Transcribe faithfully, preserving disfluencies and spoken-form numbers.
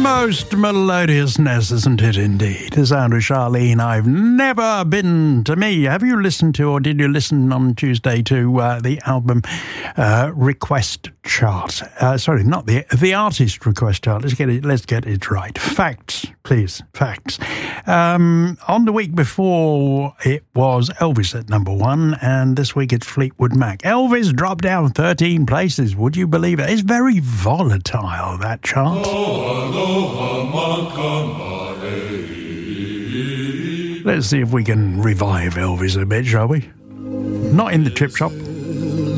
Most melodiousness, isn't it indeed? The sound of Charlene, I've never been to me. Have you listened to, or did you listen on Tuesday to uh, the album uh, request chart? Uh, sorry, not the the artist request chart. Let's get it. Let's get it right. Facts, please. Facts. Um, on the week before, it was Elvis at number one, and this week it's Fleetwood Mac. Elvis dropped down thirteen places. Would you believe it? It's very volatile, that chart. Oh, aloha, Let's see if we can revive Elvis a bit, shall we? Not in the chip shop.